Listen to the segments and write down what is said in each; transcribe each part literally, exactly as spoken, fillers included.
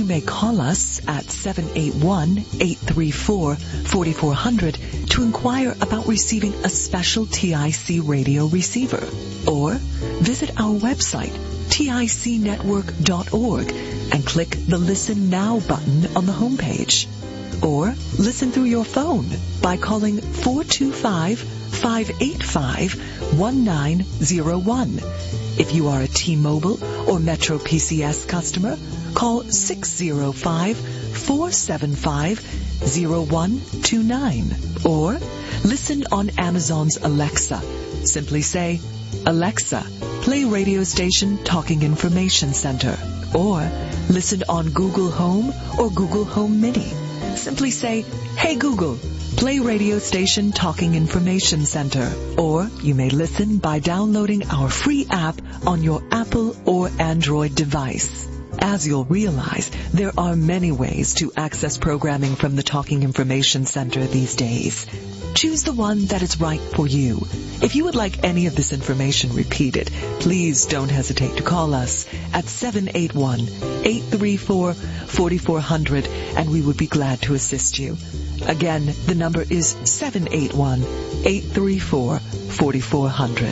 may call us at seven eight one, eight three four, four four zero zero to inquire about receiving a special T I C radio receiver. Or visit our website, tic network dot org, and click the Listen Now button on the homepage. Or listen through your phone by calling four two five, five eight five, one nine zero one. If you are a T-Mobile or Metro P C S customer, call six zero five, four seven five, zero one two nine. Or listen on Amazon's Alexa. Simply say, Alexa, play radio station Talking Information Center. Or listen on Google Home or Google Home Mini. Simply say, Hey Google, play radio station Talking Information Center. Or you may listen by downloading our free app on your Apple or Android device. As you'll realize, there are many ways to access programming from the Talking Information Center these days. Choose the one that is right for you. If you would like any of this information repeated, please don't hesitate to call us at seven eight one, eight three four, four four zero zero, and we would be glad to assist you. Again, the number is seven eight one, eight three four, four four zero zero.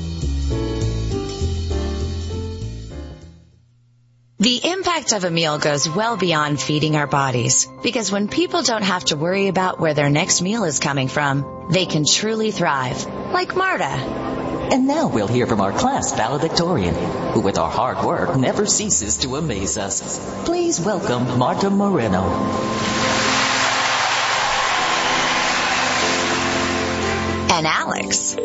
The impact of a meal goes well beyond feeding our bodies, because when people don't have to worry about where their next meal is coming from, they can truly thrive, like Marta. And now we'll hear from our class valedictorian, who with our hard work never ceases to amaze us. Please welcome Marta Moreno. And Alex.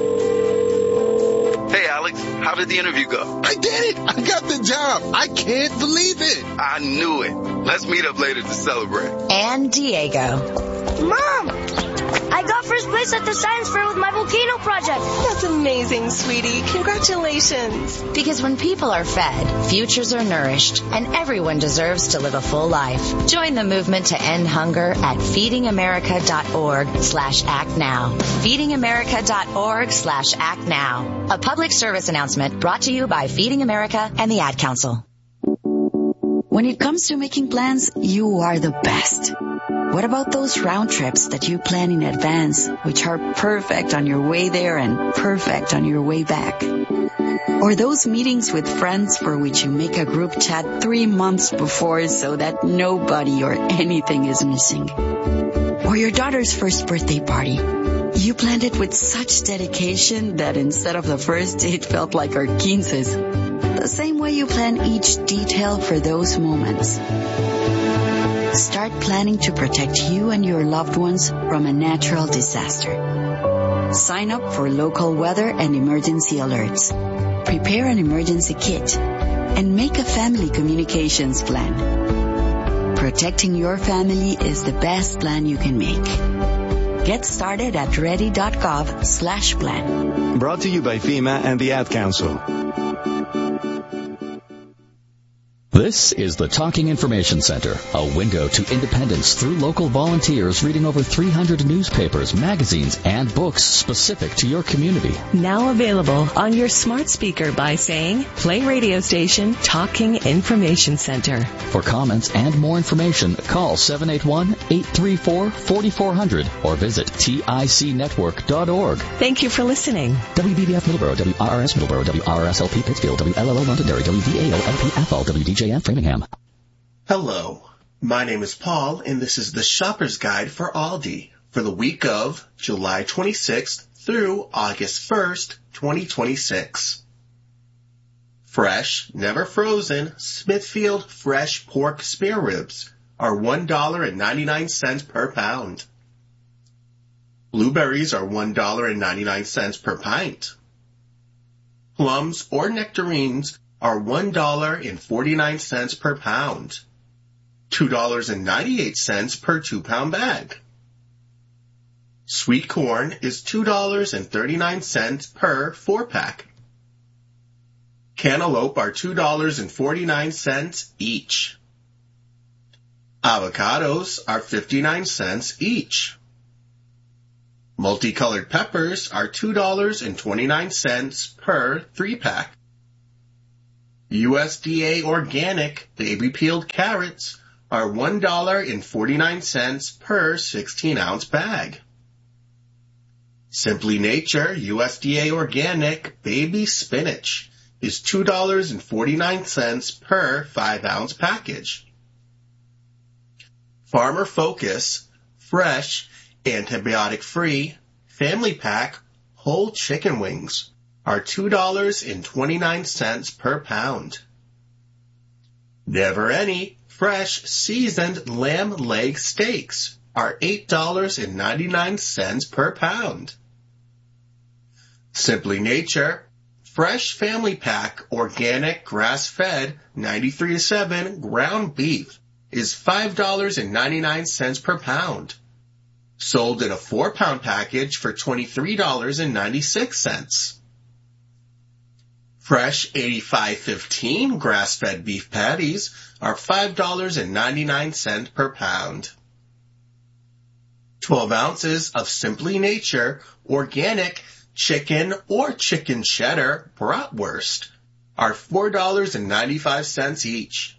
Hey, Alex, how did the interview go? I did it! I got the job! I can't believe it! I knew it. Let's meet up later to celebrate. And Diego. Mom! I got first place at the science fair with my volcano project. That's amazing, sweetie. Congratulations. Because when people are fed, futures are nourished, and everyone deserves to live a full life. Join the movement to end hunger at feedingamerica.org slash act now. feedingamerica.org slash act now. A public service announcement brought to you by Feeding America and the Ad Council. When it comes to making plans, you are the best. What about those round trips that you plan in advance, which are perfect on your way there and perfect on your way back? Or those meetings with friends for which you make a group chat three months before so that nobody or anything is missing? Or your daughter's first birthday party. You planned it with such dedication that instead of the first date felt like our quinces. The same way you plan each detail for those moments. Start planning to protect you and your loved ones from a natural disaster. Sign up for local weather and emergency alerts. Prepare an emergency kit. And make a family communications plan. Protecting your family is the best plan you can make. Get started at ready.gov slash plan. Brought to you by FEMA and the Ad Council. This is the Talking Information Center, a window to independence through local volunteers reading over three hundred newspapers, magazines, and books specific to your community. Now available on your smart speaker by saying, play radio station Talking Information Center. For comments and more information, call seven eight one, eight three four, four four zero zero or visit tic network dot org. Thank you for listening. W B B F Middleborough, W R R S Middleborough, W R R S L P Pittsfield, W L L O Londonderry, W V A O L P F L, W D J and Framingham. Hello, my name is Paul, and this is the Shopper's Guide for Aldi for the week of July twenty-sixth through August first, twenty twenty-six. Fresh, never frozen, Smithfield fresh pork spare ribs are one dollar and ninety-nine cents per pound. Blueberries are one dollar and ninety-nine cents per pint. Plums or nectarines are one dollar and forty-nine cents per pound, two dollars and ninety-eight cents per two-pound bag. Sweet corn is two dollars and thirty-nine cents per four-pack. Cantaloupe are two dollars and forty-nine cents each. Avocados are fifty-nine cents each. Multicolored peppers are two dollars and twenty-nine cents per three-pack. U S D A organic baby peeled carrots are one dollar and forty-nine cents per sixteen ounce bag. Simply Nature U S D A organic baby spinach is two dollars and forty-nine cents per five ounce package. Farmer Focus fresh, antibiotic-free, family pack whole chicken wings are two dollars and twenty-nine cents per pound. Never Any fresh seasoned lamb leg steaks are eight dollars and ninety-nine cents per pound. Simply Nature fresh family pack organic grass-fed ninety-three to seven ground beef is five dollars and ninety-nine cents per pound. Sold in a four pound package for twenty-three dollars and ninety-six cents. Fresh eighty-five fifteen grass-fed beef patties are five dollars and ninety-nine cents per pound. twelve ounces of Simply Nature organic chicken or chicken cheddar bratwurst are four dollars and ninety-five cents each.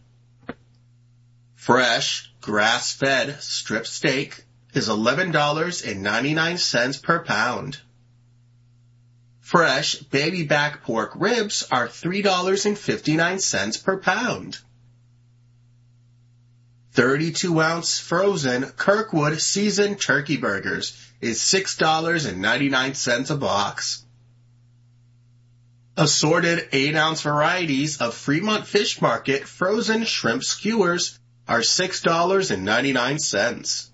Fresh grass-fed strip steak is eleven dollars and ninety-nine cents per pound. Fresh baby back pork ribs are three dollars and fifty-nine cents per pound. thirty-two ounce frozen Kirkwood seasoned turkey burgers is six dollars and ninety-nine cents a box. Assorted eight ounce varieties of Fremont Fish Market frozen shrimp skewers are six dollars and ninety-nine cents.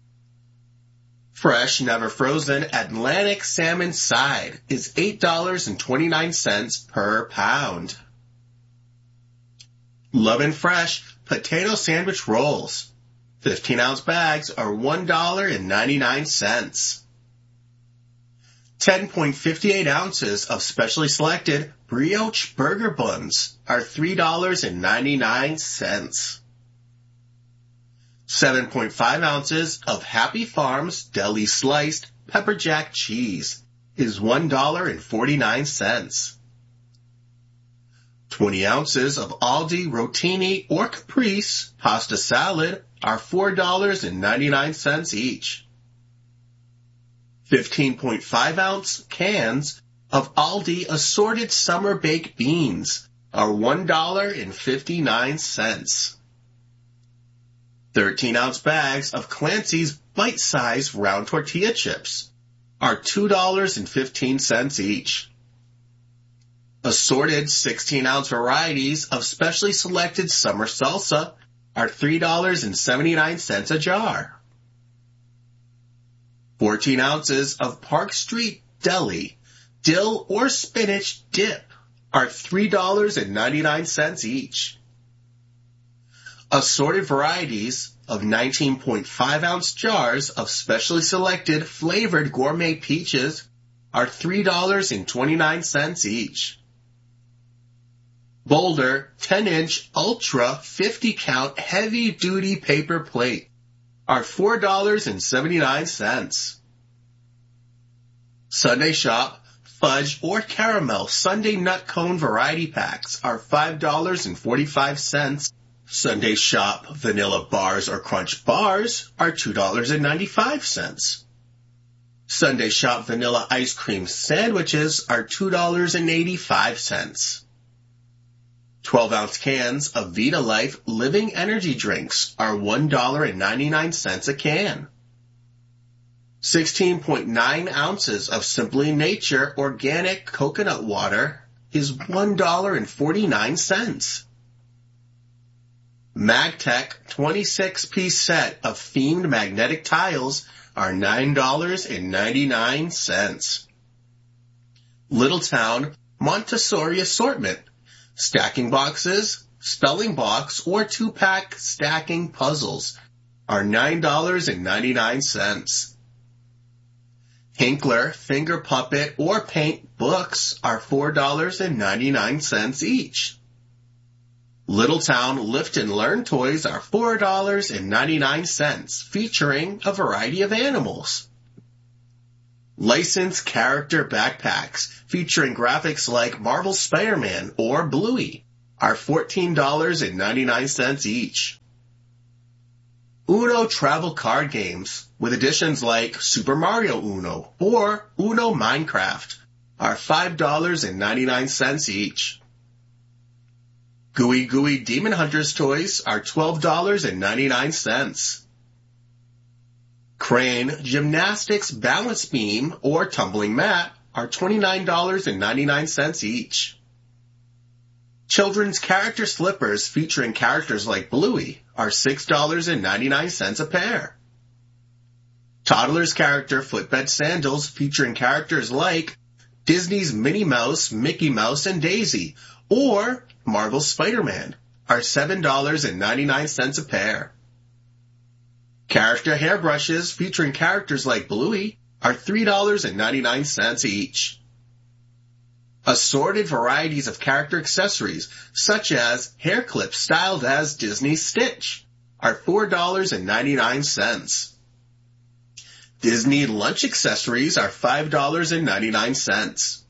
Fresh, never frozen Atlantic salmon side is eight dollars and twenty-nine cents per pound. Love and Fresh potato sandwich rolls, fifteen ounce bags are one dollar and ninety-nine cents. ten point five eight ounces of specially selected brioche burger buns are three dollars and ninety-nine cents. seven point five ounces of Happy Farms deli sliced pepper jack cheese is one dollar and forty-nine cents. twenty ounces of Aldi Rotini or Caprice pasta salad are four dollars and ninety-nine cents each. fifteen point five ounce cans of Aldi assorted summer baked beans are one dollar and fifty-nine cents. thirteen ounce bags of Clancy's bite-sized round tortilla chips are two dollars and fifteen cents each. Assorted sixteen ounce varieties of specially selected summer salsa are three dollars and seventy-nine cents a jar. fourteen ounces of Park Street Deli dill or spinach dip are three dollars and ninety-nine cents each. Assorted varieties of nineteen point five ounce jars of specially selected flavored gourmet peaches are three dollars and twenty-nine cents each. Boulder ten inch Ultra fifty count heavy duty paper plate are four dollars and seventy-nine cents. Sunday Shop fudge or caramel Sunday nut cone variety packs are five dollars and forty-five cents. Sunday Shop vanilla bars or crunch bars are two dollars and ninety-five cents. Sunday Shop vanilla ice cream sandwiches are two dollars and eighty-five cents. twelve ounce cans of Vita Life Living Energy drinks are one dollar and ninety-nine cents a can. sixteen point nine ounces of Simply Nature organic coconut water is one dollar and forty-nine cents. MagTech twenty-six piece set of themed magnetic tiles are nine dollars and ninety-nine cents. Littletown Montessori assortment, stacking boxes, spelling box, or two-pack stacking puzzles are nine dollars and ninety-nine cents. Hinkler finger puppet or paint books are four dollars and ninety-nine cents each. Littletown Lift and Learn toys are four dollars and ninety-nine cents, featuring a variety of animals. Licensed character backpacks featuring graphics like Marvel Spider-Man or Bluey are fourteen dollars and ninety-nine cents each. Uno travel card games with editions like Super Mario Uno or Uno Minecraft are five dollars and ninety-nine cents each. Gooey Gooey Demon Hunters toys are twelve dollars and ninety-nine cents. Crane Gymnastics Balance Beam or Tumbling Mat are twenty-nine dollars and ninety-nine cents each. Children's character slippers featuring characters like Bluey are six dollars and ninety-nine cents a pair. Toddler's character footbed sandals featuring characters like Disney's Minnie Mouse, Mickey Mouse, and Daisy, or Marvel's Spider-Man are seven dollars and ninety-nine cents a pair. Character hairbrushes featuring characters like Bluey are three dollars and ninety-nine cents each. Assorted varieties of character accessories, such as hair clips styled as Disney Stitch, are four dollars and ninety-nine cents. Disney lunch accessories are five dollars and ninety-nine cents.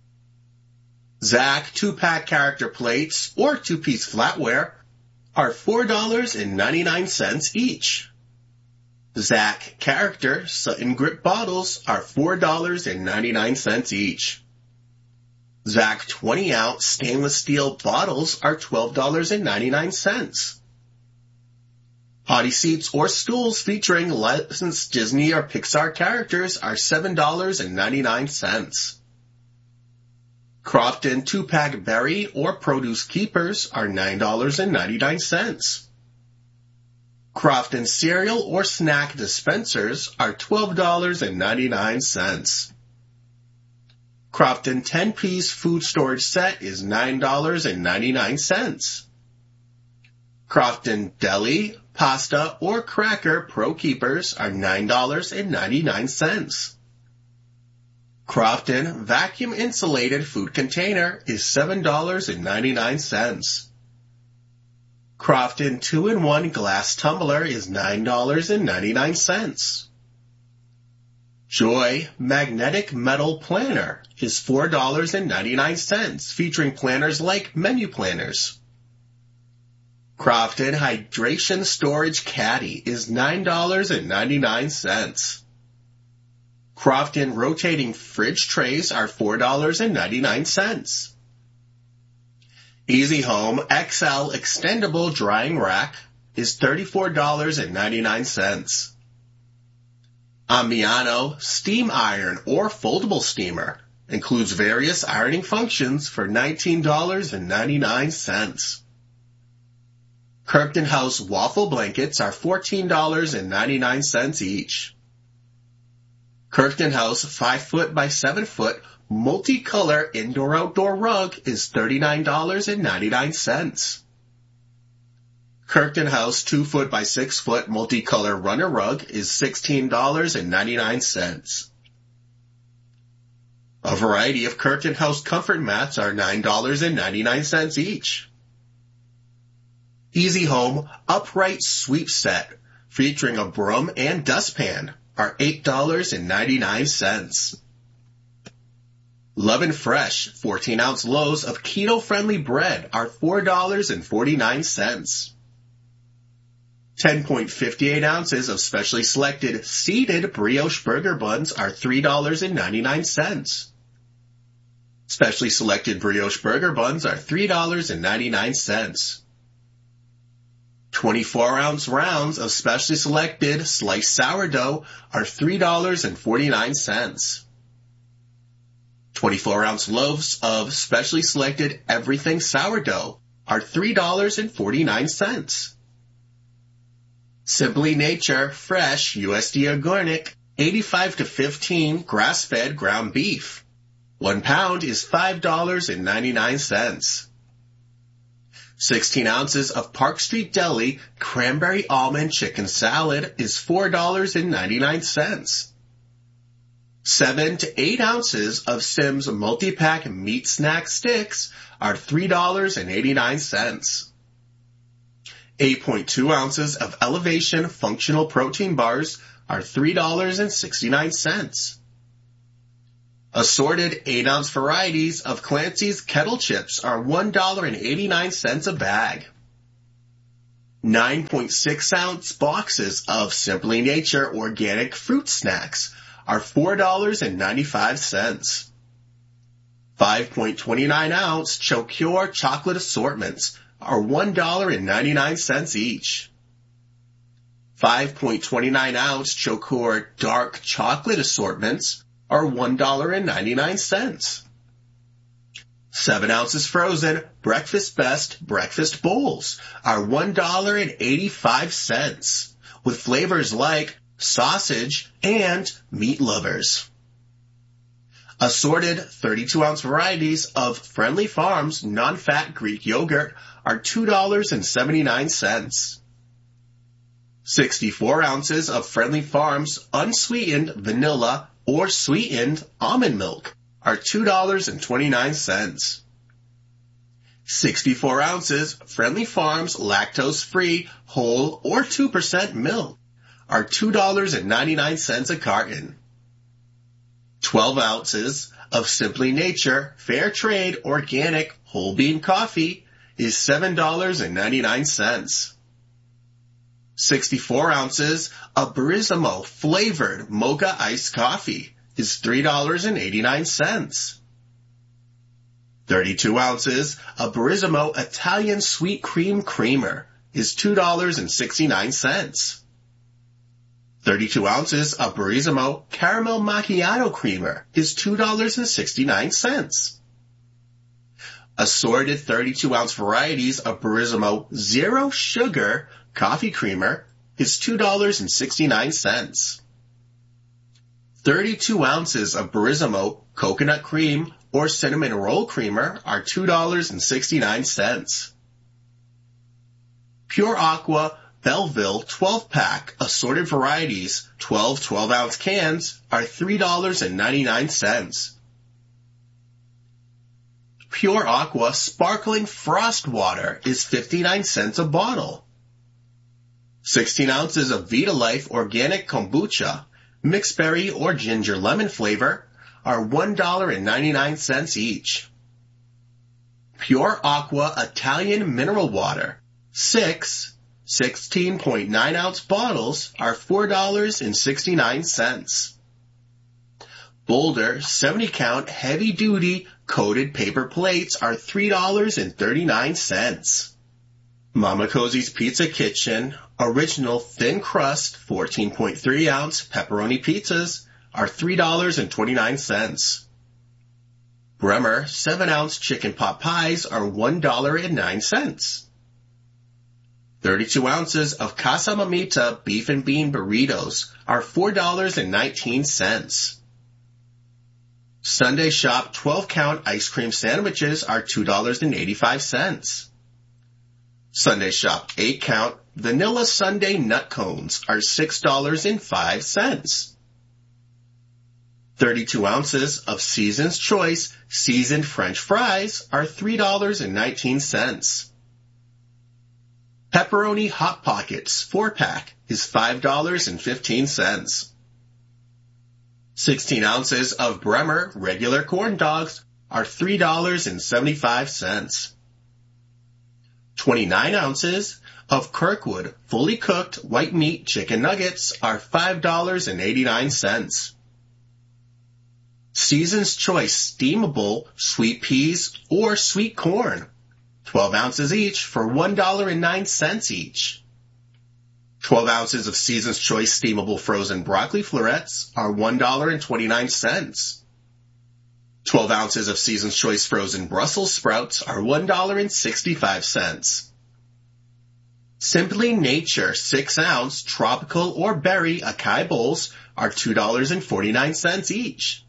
Zack two-pack character plates or two-piece flatware are four dollars and ninety-nine cents each. Zack character Sutton Grip bottles are four dollars and ninety-nine cents each. Zack twenty ounce stainless steel bottles are twelve dollars and ninety-nine cents. Potty seats or stools featuring licensed Disney or Pixar characters are seven dollars and ninety-nine cents. Crofton two-pack berry or produce keepers are nine dollars and ninety-nine cents. Crofton cereal or snack dispensers are twelve dollars and ninety-nine cents. Crofton ten-piece food storage set is nine dollars and ninety-nine cents. Crofton deli, pasta, or cracker Pro Keepers are nine dollars and ninety-nine cents. Crofton vacuum insulated food container is seven dollars and ninety-nine cents. Crofton two in one glass tumbler is nine dollars and ninety-nine cents. Joy magnetic metal planner is four dollars and ninety-nine cents, featuring planners like menu planners. Crofton hydration storage caddy is nine dollars and ninety-nine cents. Crofton rotating fridge trays are four dollars and ninety-nine cents. Easy Home X L extendable drying rack is thirty-four dollars and ninety-nine cents. Ammiano steam iron or foldable steamer includes various ironing functions for nineteen dollars and ninety-nine cents. Kirkton House waffle blankets are fourteen dollars and ninety-nine cents each. Kirkton House five foot by seven foot multicolor indoor-outdoor rug is thirty-nine dollars and ninety-nine cents. Kirkton House two foot by six foot multicolor runner rug is sixteen dollars and ninety-nine cents. A variety of Kirkton House comfort mats are nine dollars and ninety-nine cents each. Easy Home upright sweep set featuring a broom and dustpan are eight dollars and ninety-nine cents. Love and Fresh fourteen ounce loaves of keto-friendly bread are four dollars and forty-nine cents. ten point five eight ounces of specially selected seeded brioche burger buns are three dollars and ninety-nine cents. Specially selected brioche burger buns are three dollars and ninety-nine cents. twenty-four ounce rounds of specially selected sliced sourdough are three dollars and forty-nine cents. twenty-four ounce loaves of specially selected everything sourdough are three dollars and forty-nine cents. Simply Nature fresh U S D A organic eighty-five to fifteen grass-fed ground beef. One pound is five dollars and ninety-nine cents. sixteen ounces of Park Street Deli cranberry almond chicken salad is four dollars and ninety-nine cents. Seven to eight ounces of Simms multi-pack meat snack sticks are three dollars and eighty-nine cents. eight point two ounces of Elevation functional protein bars are three dollars and sixty-nine cents. Assorted eight ounce varieties of Clancy's Kettle Chips are one dollar and eighty-nine cents a bag. nine point six ounce boxes of Simply Nature organic fruit snacks are four dollars and ninety-five cents. five point two nine ounce Chocure chocolate assortments are one dollar and ninety-nine cents each. five point two nine ounce Chocure dark chocolate assortments are one dollar and ninety-nine cents. seven ounces frozen Breakfast Best breakfast bowls are one dollar and eighty-five cents with flavors like sausage and meat lovers. Assorted thirty-two ounce varieties of Friendly Farms non-fat Greek yogurt are two dollars and seventy-nine cents. sixty-four ounces of Friendly Farms unsweetened vanilla or sweetened almond milk are two dollars and twenty-nine cents. sixty-four ounces Friendly Farms lactose-free whole or two percent milk are two dollars and ninety-nine cents a carton. twelve ounces of Simply Nature Fair Trade Organic Whole Bean Coffee is seven dollars and ninety-nine cents. sixty-four ounces of Barismo Flavored Mocha Iced Coffee is three dollars and eighty-nine cents. thirty-two ounces of Barismo Italian Sweet Cream Creamer is two dollars and sixty-nine cents. thirty-two ounces of Barismo Caramel Macchiato Creamer is two dollars and sixty-nine cents. Assorted thirty-two ounce varieties of Barismo Zero Sugar Coffee Creamer is two dollars and sixty-nine cents. thirty-two ounces of Barismo Coconut Cream or Cinnamon Roll Creamer are two dollars and sixty-nine cents. Pure Aqua Belleville twelve pack assorted varieties twelve twelve ounce cans are three dollars and ninety-nine cents. Pure Aqua Sparkling Frost Water is fifty-nine cents a bottle. sixteen ounces of Vitalife Organic Kombucha, mixed berry or ginger lemon flavor are one dollar and ninety-nine cents each. Pure Aqua Italian Mineral Water, six sixteen point nine ounce bottles are four dollars and sixty-nine cents. Boulder seventy count heavy duty coated paper plates are three dollars and thirty-nine cents. Mama Cozy's Pizza Kitchen original thin crust fourteen point three ounce pepperoni pizzas are three dollars and twenty-nine cents. Bremer seven ounce chicken pot pies are one dollar and nine cents. thirty-two ounces of Casa Mamita beef and bean burritos are four dollars and nineteen cents. Sunday Shop twelve count ice cream sandwiches are two dollars and eighty-five cents. Sunday Shop eight count vanilla sundae nut cones are six dollars and five cents. thirty-two ounces of Season's Choice seasoned French fries are three dollars and nineteen cents. Pepperoni Hot Pockets four pack is five dollars and fifteen cents. sixteen ounces of Bremer regular corn dogs are three dollars and seventy-five cents. twenty-nine ounces of Kirkwood fully cooked white meat chicken nuggets are five dollars and eighty-nine cents. Season's Choice steamable sweet peas or sweet corn, twelve ounces each for one dollar and nine cents each. twelve ounces of Season's Choice steamable frozen broccoli florets are one dollar and twenty-nine cents. twelve ounces of Season's Choice frozen Brussels sprouts are one dollar and sixty-five cents. Simply Nature six ounce tropical or berry acai bowls are two dollars and forty-nine cents each.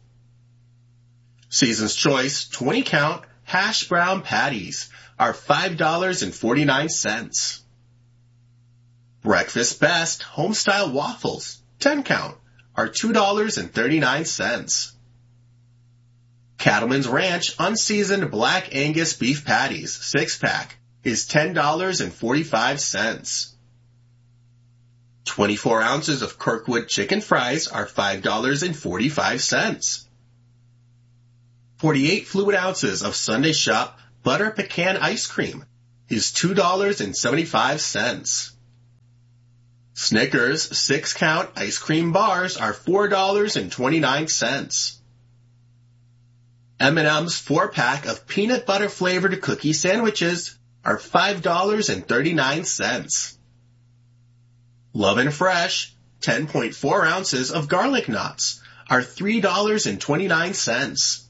Season's Choice twenty count hash brown patties are five dollars and forty-nine cents. Breakfast Best Homestyle Waffles, ten count, are two dollars and thirty-nine cents. Cattleman's Ranch Unseasoned Black Angus Beef Patties, six pack, is ten dollars and forty-five cents. twenty-four ounces of Kirkwood Chicken Fries are five dollars and forty-five cents. forty-eight fluid ounces of Sunday Shop Butter Pecan Ice Cream is two dollars and seventy-five cents. Snickers six-count ice cream bars are four dollars and twenty-nine cents. M and M's four-pack of peanut butter-flavored cookie sandwiches are five dollars and thirty-nine cents. Love and Fresh ten point four ounces of garlic knots are three dollars and twenty-nine cents.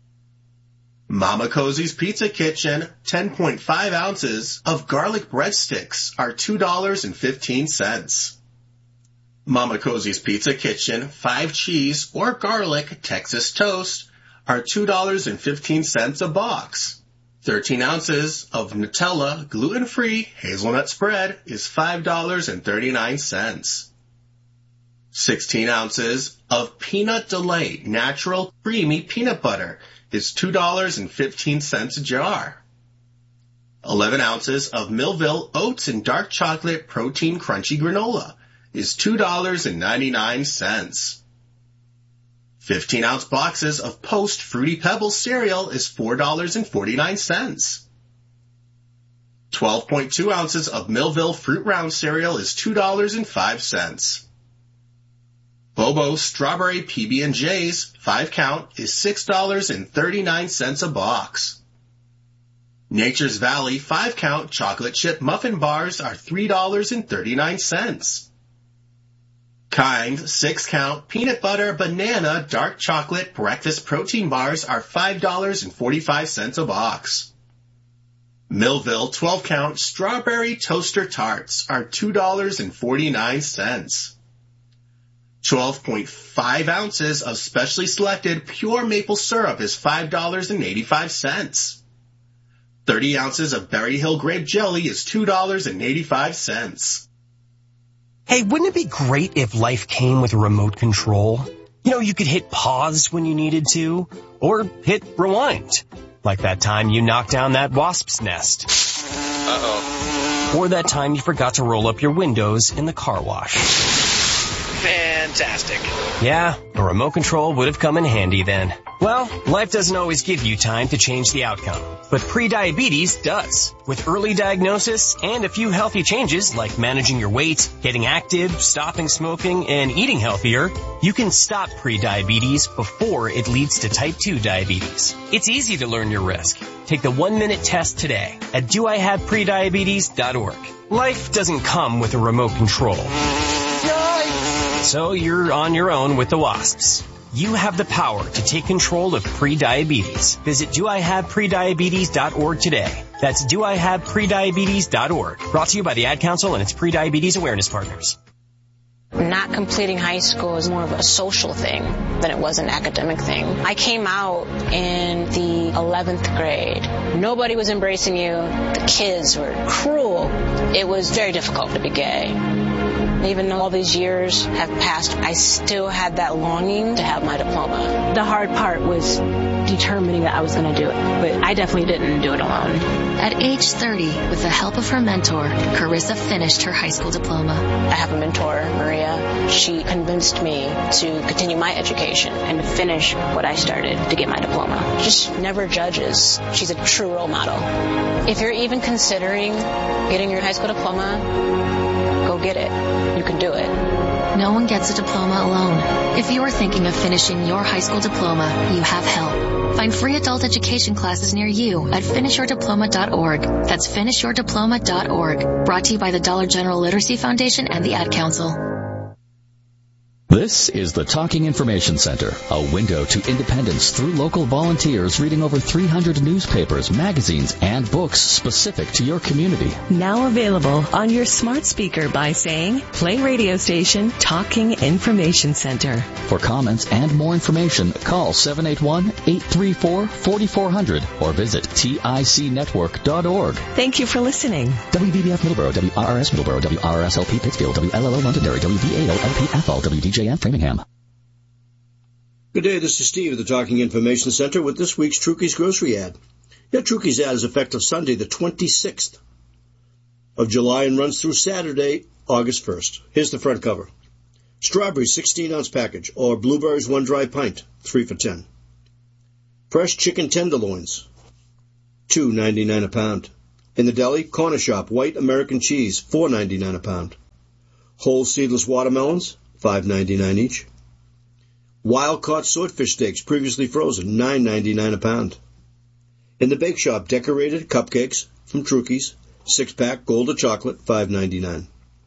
Mama Cozy's Pizza Kitchen ten point five ounces of garlic breadsticks are two dollars and fifteen cents. Mama Cozy's Pizza Kitchen five cheese or garlic Texas toast are two dollars and fifteen cents a box. thirteen ounces of Nutella gluten-free hazelnut spread is five dollars and thirty-nine cents. sixteen ounces of Peanut Delight natural creamy peanut butter is two dollars and fifteen cents a jar. eleven ounces of Millville Oats and Dark Chocolate Protein Crunchy Granola is two dollars and ninety-nine cents. fifteen ounce boxes of Post Fruity Pebbles cereal is four dollars and forty-nine cents. twelve point two ounces of Millville Fruit Round cereal is two dollars and five cents. Bobo Strawberry P B and J's five count is six dollars and thirty-nine cents a box. Nature's Valley five count chocolate chip muffin bars are three dollars and thirty-nine cents. Kind six count peanut butter banana dark chocolate breakfast protein bars are five dollars and forty-five cents a box. Millville twelve count strawberry toaster tarts are two dollars and forty-nine cents. twelve point five ounces of specially selected pure maple syrup is five dollars and eighty-five cents. thirty ounces of Berry Hill grape jelly is two dollars and eighty-five cents. Hey, wouldn't it be great if life came with a remote control? You know, you could hit pause when you needed to, or hit rewind, like that time you knocked down that wasp's nest. Uh-oh. Or that time you forgot to roll up your windows in the car wash. Fantastic. Yeah, a remote control would have come in handy then. Well, life doesn't always give you time to change the outcome, but prediabetes does. With early diagnosis and a few healthy changes like managing your weight, getting active, stopping smoking, and eating healthier, you can stop prediabetes before it leads to type two diabetes. It's easy to learn your risk. Take the one-minute test today at do I have prediabetes dot org. Life doesn't come with a remote control. So you're on your own with the wasps. You have the power to take control of prediabetes. Visit do I have prediabetes dot org today. That's do I have prediabetes dot org. Brought to you by the Ad Council and its prediabetes awareness partners. Not completing high school is more of a social thing than it was an academic thing. I came out in the eleventh grade. Nobody was embracing you. The kids were cruel. It was very difficult to be gay. Even though all these years have passed, I still had that longing to have my diploma. The hard part was determining that I was going to do it, but I definitely didn't do it alone. At age thirty, with the help of her mentor, Carissa finished her high school diploma. I have a mentor, Maria. She convinced me to continue my education and to finish what I started to get my diploma. Just never judges. She's a true role model. If you're even considering getting your high school diploma, go get it. You can do it. No one gets a diploma alone. If you are thinking of finishing your high school diploma, you have help. Find free adult education classes near you at finish your diploma dot org. That's finish your diploma dot org. Brought to you by the Dollar General Literacy Foundation and the Ad Council. This is the Talking Information Center, a window to independence through local volunteers reading over three hundred newspapers, magazines, and books specific to your community. Now available on your smart speaker by saying, play radio station Talking Information Center. For comments and more information, call seven eight one, eight three four, four four zero zero or visit tic network dot org. Thank you for listening. W B B F Middleborough, W R R S Middleborough, W R R S L P Pittsfield, W L L O Londonderry, W V A O L P F L, W D J and Framingham. Good day, this is Steve at the Talking Information Center with this week's Trukey's Grocery Ad. Yeah, Trukey's ad is effective Sunday, the twenty-sixth of July and runs through Saturday, August first. Here's the front cover. Strawberries, sixteen ounce package, or blueberries, one dry pint, three for ten. Fresh chicken tenderloins, two ninety-nine a pound. In the deli, Corner Shop white American cheese, four ninety-nine a pound. Whole seedless watermelons, five ninety-nine each. Wild-caught swordfish steaks, previously frozen, nine ninety-nine a pound. In the bake shop, decorated cupcakes from Trukey's, six-pack, gold or chocolate, five ninety-nine.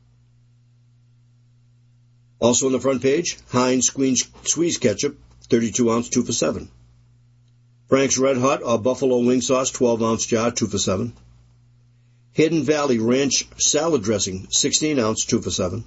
Also on the front page, Heinz squeeze ketchup, thirty-two ounce, two for seven. Frank's Red Hot or Buffalo wing sauce, twelve ounce jar, two for seven. Hidden Valley Ranch salad dressing, sixteen ounce, two for seven.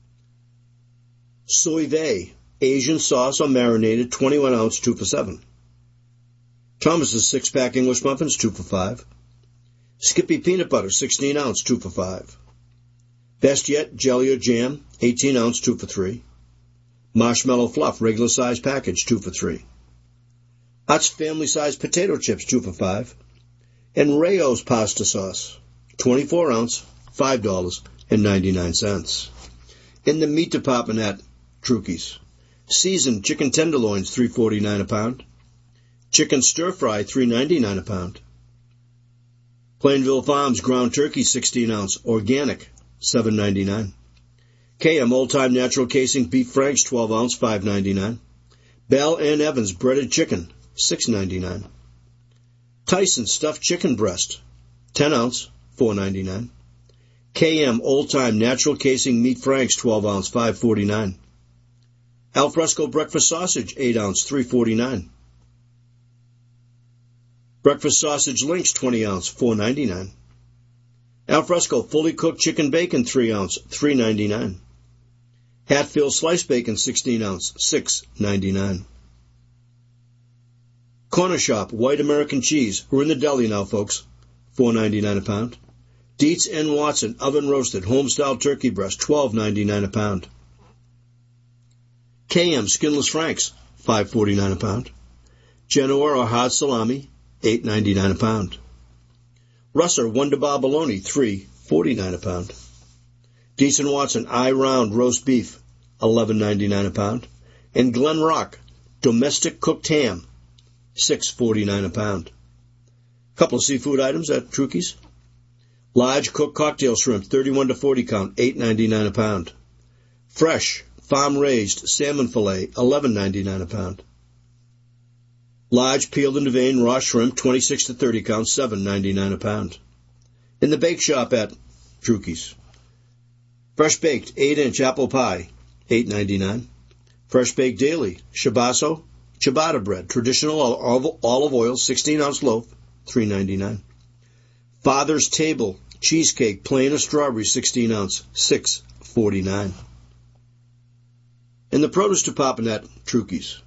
Soy Vey Asian sauce or marinated, twenty-one ounce, two for seven. Thomas's six-pack English muffins, two for five. Skippy peanut butter, sixteen ounce, two for five. Best Yet jelly or jam, eighteen ounce, two for three. Marshmallow Fluff regular size package, two for three. Utz family size potato chips, two for five. And Rayo's pasta sauce, twenty-four ounce, five dollars and ninety-nine cents. In the meat department at Trukey's, seasoned chicken tenderloins, three forty-nine a pound. Chicken stir fry, three ninety-nine a pound. Plainville Farms ground turkey, sixteen ounce, organic, seven ninety-nine. K M Old Time Natural Casing beef franks, twelve ounce, five ninety-nine. Bell and Evans breaded chicken, six ninety-nine. Tyson stuffed chicken breast, ten ounce, four ninety-nine. K M Old Time Natural Casing meat franks, twelve ounce, five forty-nine. Alfresco breakfast sausage, eight ounce, three forty-nine. Breakfast sausage links, twenty ounce, four ninety-nine. Alfresco fully cooked chicken bacon, three ounce, three ninety-nine. Hatfield sliced bacon, sixteen ounce, six ninety-nine. Corner Shop white American cheese. We're in the deli now, folks. four ninety-nine a pound. Dietz and Watson oven roasted home-style turkey breast, twelve ninety-nine a pound. K M skinless franks, five forty-nine a pound. Genoa or hard salami, eight ninety-nine a pound. Russer Wonderbar bologna, three forty-nine a pound. Dietz and Watson eye round roast beef, eleven ninety-nine a pound. And Glen Rock domestic cooked ham, six forty-nine a pound. Couple of seafood items at Trukey's. Large cooked cocktail shrimp, thirty-one to forty count, eight ninety-nine a pound. Fresh farm-raised salmon fillet, eleven ninety-nine a pound. Large peeled and deveined raw shrimp, twenty-six to thirty count, seven ninety-nine a pound. In the bake shop at Trukey's. Fresh baked eight inch apple pie, eight ninety-nine. Fresh baked daily Shabasso ciabatta bread, traditional olive oil, sixteen ounce loaf, three ninety-nine. Father's Table cheesecake, plain or strawberry, sixteen ounce, six forty-nine. In the produce department at Trukey's.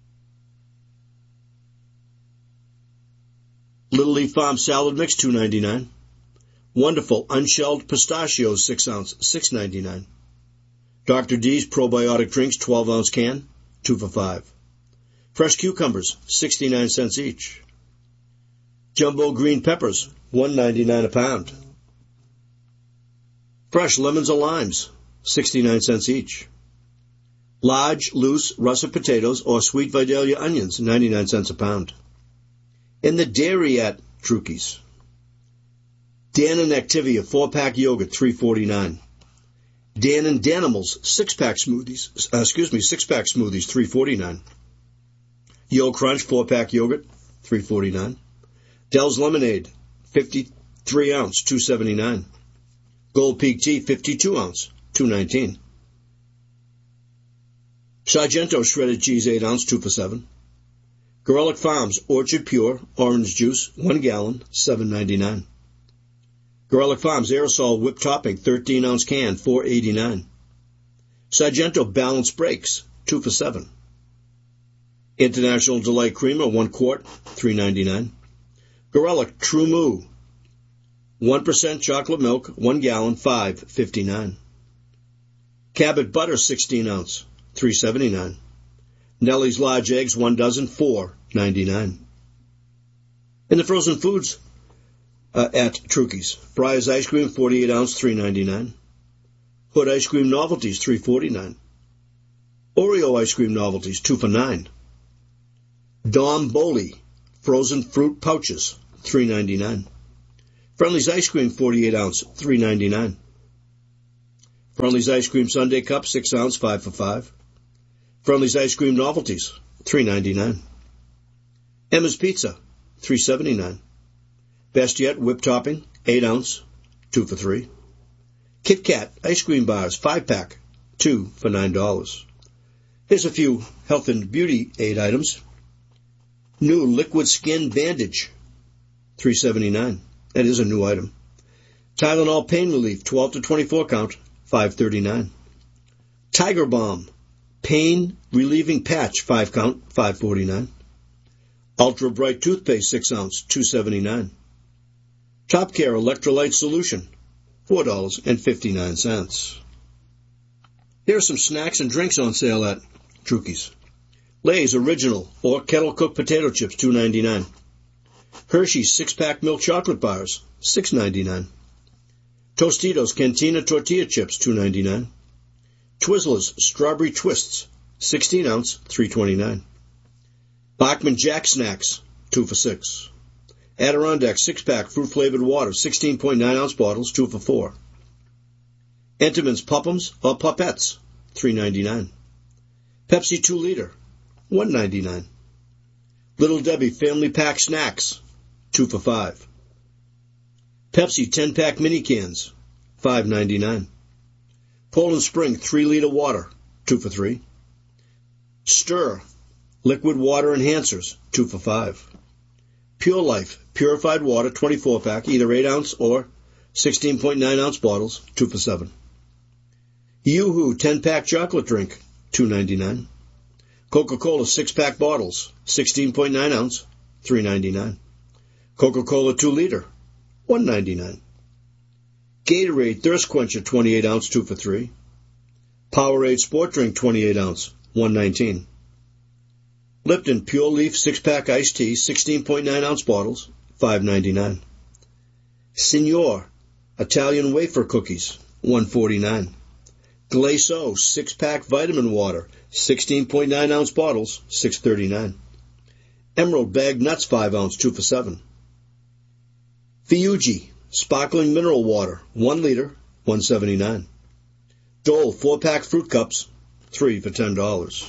Little Leaf Farm salad mix, two ninety-nine. Wonderful unshelled pistachios, six ounce, six ninety-nine. Doctor D's probiotic drinks, twelve ounce can, two for five. Fresh cucumbers, sixty-nine cents each. Jumbo green peppers, one ninety-nine a pound. Fresh lemons or limes, sixty-nine cents each. Large, loose russet potatoes or sweet Vidalia onions, ninety-nine cents a pound. In the dairy at Trukey's. Dan and Activia four-pack yogurt, three forty-nine. Dan and Danimals six-pack smoothies, uh, excuse me, six-pack smoothies, three forty-nine. Yo Crunch four-pack yogurt, three forty-nine. Dell's Lemonade, fifty-three ounce, two seventy-nine. Gold Peak Tea, fifty-two ounce, two nineteen. Sargento shredded cheese, eight ounce, two for seven. Garlic Farms Orchard Pure orange juice, one gallon, seven ninety-nine. Garlic Farms aerosol whipped topping, thirteen ounce can, four eighty-nine. Sargento Balanced Breaks, two for seven. International Delight Creamer, one quart, three ninety-nine. Garlic True Moo, one percent chocolate milk, one gallon, five fifty-nine. Cabot Butter, sixteen ounce, three seventy-nine. Nellie's Large Eggs, one dozen, four ninety-nine. In the frozen foods uh, at Trukey's, Breyers Ice Cream, forty-eight ounce, three ninety-nine. Hood Ice Cream Novelties, three forty-nine. Oreo Ice Cream Novelties, two for nine. Dom Bowley frozen fruit pouches, three ninety-nine. Friendly's ice cream, forty-eight ounce, three ninety-nine. Friendly's ice cream sundae cup, six ounce, five for five. Friendly's ice cream novelties, three ninety-nine. Emma's Pizza, three seventy-nine. Best Yet whipped topping, eight ounce, two for three. Kit Kat ice cream bars, five pack, two for nine dollars. Here's a few health and beauty aid items. New liquid skin bandage, three seventy-nine. That is a new item. Tylenol pain relief, twelve to twenty-four count, five thirty-nine. Tiger Balm pain relieving patch, five count, five forty-nine. Ultra Bright toothpaste, six ounce, two seventy-nine. Top Care electrolyte solution, four dollars and fifty-nine cents. Here are some snacks and drinks on sale at Trukey's. Lay's Original or Kettle Cooked Potato Chips, two ninety-nine. Hershey's six-pack milk chocolate bars, six ninety-nine. Tostitos Cantina Tortilla Chips, two ninety-nine. Twizzlers Strawberry Twists, sixteen ounce, three twenty-nine. Bachman Jack Snacks, two for six. Adirondack six-pack fruit-flavored water, sixteen point nine ounce bottles, two for four. Entenmann's Puppums or Pupettes, three ninety-nine. Pepsi two liter, one ninety-nine. Little Debbie Family Pack Snacks, two for five. Pepsi ten-pack mini cans, five ninety-nine. Poland Spring three liter water, two for three. Stir liquid water enhancers, two for five. Pure Life purified water twenty-four pack, either eight ounce or sixteen point nine ounce bottles, two for seven. Yoo-Hoo ten-pack chocolate drink, two ninety-nine. Coca-Cola six-pack bottles, sixteen point nine ounce, three ninety-nine. Coca-Cola two liter, one ninety-nine. Gatorade Thirst Quencher twenty-eight ounce, two for three. Powerade Sport Drink twenty-eight ounce, one nineteen. Lipton Pure Leaf six-pack iced tea, sixteen point nine ounce bottles, five ninety-nine. Signor Italian wafer cookies, one forty-nine. Glaceau six-pack vitamin water, sixteen point nine ounce bottles, six thirty-nine. Emerald bagged nuts five ounce, two for seven. Fiugi sparkling mineral water, one liter, one seventy-nine. Dole four-pack fruit cups, three for ten dollars.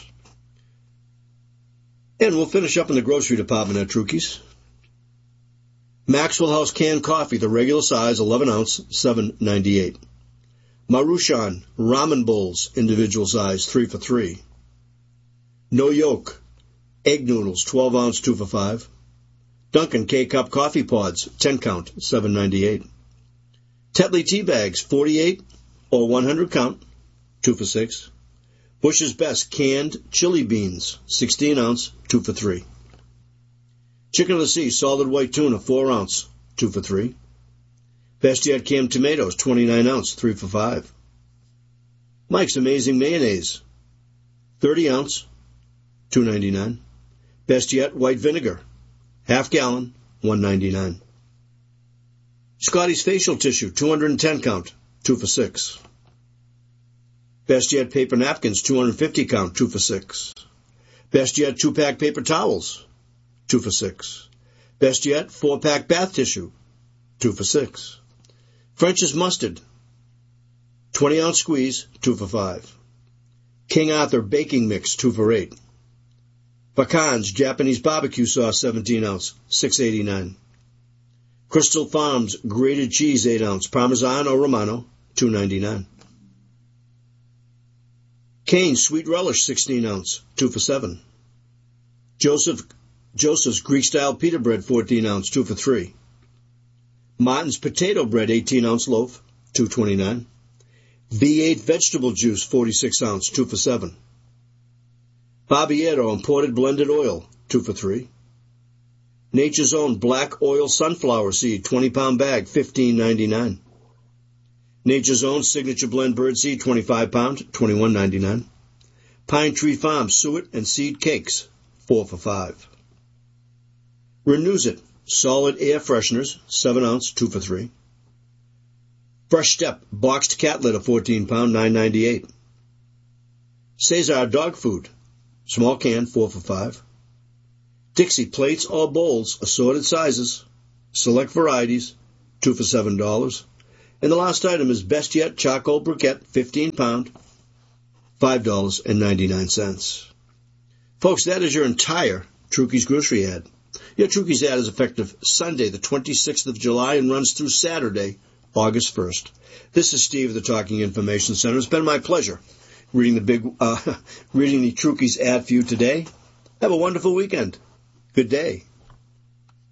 And we'll finish up in the grocery department at Trukey's. Maxwell House canned coffee, the regular size, eleven ounce, seven ninety-eight. Maruchan ramen bowls, individual size, three for three. No yolk egg noodles, twelve ounce, two for five. Dunkin' K-Cup coffee pods, ten count, seven ninety-eight. Tetley tea bags, forty-eight or one hundred count, two for six. Bush's Best canned chili beans, sixteen ounce, two for three. Chicken of the Sea solid white tuna, four ounce, two for three. Best Yet canned tomatoes, twenty-nine ounce, three for five. Mike's Amazing Mayonnaise, thirty ounce, two ninety-nine. Best Yet white vinegar, half gallon, one ninety-nine. Scotty's facial tissue, two hundred ten count, two for six. Best Yet paper napkins, two hundred fifty count, two for six. Best Yet two-pack paper towels, two for six. Best Yet four-pack bath tissue, two for six. French's mustard, twenty ounce squeeze, two for five. King Arthur baking mix, two for eight. Bacon's Japanese barbecue sauce, seventeen ounce, six eighty-nine. Crystal Farms grated cheese, eight ounce, Parmesan or Romano, two ninety-nine. Cane's sweet relish, sixteen ounce, two for seven. Joseph Joseph's Greek style pita bread, fourteen ounce, two for three. Martin's potato bread, eighteen ounce loaf, two twenty-nine. V eight vegetable juice, forty-six ounce, two for seven. Barbiero imported blended oil, two for three. Nature's Own black oil sunflower seed, twenty pound bag, fifteen ninety-nine. Nature's Own signature blend birdseed, twenty-five pound, twenty-one ninety-nine. Pine Tree Farm suet and seed cakes, four for five. Renews It solid air fresheners, seven ounce, two for three. Fresh Step boxed cat litter, fourteen pound, nine ninety-eight. Cesar dog food, small can, four for five. Dixie plates or bowls, assorted sizes, select varieties, two for seven dollars. And the last item is Best Yet Charcoal Briquette, fifteen pound, five dollars and ninety-nine cents. Folks, that is your entire Trukey's Grocery ad. Your Trukey's ad is effective Sunday, the twenty-sixth of July, and runs through Saturday, August first. This is Steve of the Talking Information Center. It's been my pleasure reading the big, uh, reading the Trukey's ad for you today. Have a wonderful weekend. Good day.